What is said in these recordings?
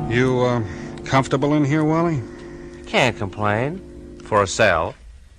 You, comfortable in here, Wally? Can't complain. For a cell.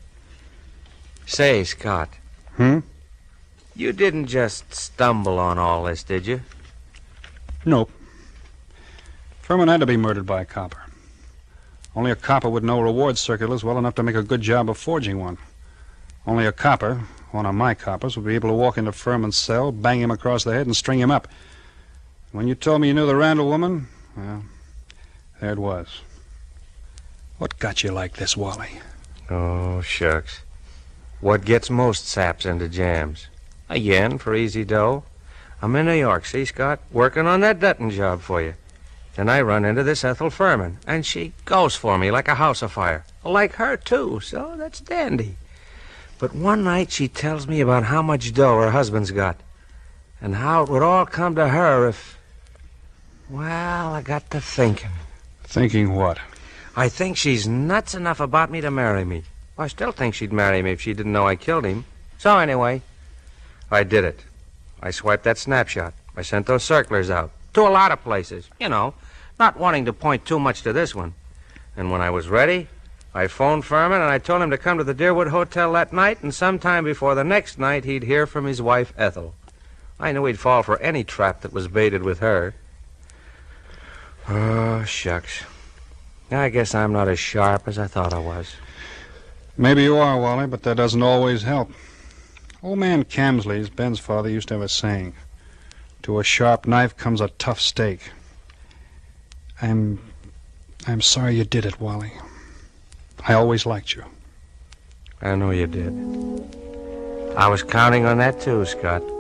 Say, Scott. You didn't just stumble on all this, did you? Nope. Furman had to be murdered by a copper. Only a copper with no reward circulars well enough to make a good job of forging one. Only a copper, one of my coppers, would be able to walk into Furman's cell, bang him across the head, and string him up. When you told me you knew the Randall woman, well, there it was. What got you like this, Wally? Oh, shucks. What gets most saps into jams? A yen for easy dough. I'm in New York, see, Scott? Working on that Dutton job for you. Then I run into this Ethel Furman, and she goes for me like a house afire. Like her, too, so that's dandy. But one night she tells me about how much dough her husband's got, and how it would all come to her if... Well, I got to thinking. Thinking what? I think she's nuts enough about me to marry me. I still think she'd marry me if she didn't know I killed him. So anyway, I did it. I swiped that snapshot. I sent those circulars out. To a lot of places, you know, not wanting to point too much to this one. And when I was ready, I phoned Furman and I told him to come to the Deerwood Hotel that night, and sometime before the next night he'd hear from his wife, Ethel. I knew he'd fall for any trap that was baited with her. Oh, shucks. I guess I'm not as sharp as I thought I was. Maybe you are, Wally, but that doesn't always help. Old man Camsley's, Ben's father, used to have a saying. To a sharp knife comes a tough steak. I'm sorry you did it, Wally. I always liked you. I know you did. I was counting on that too, Scott.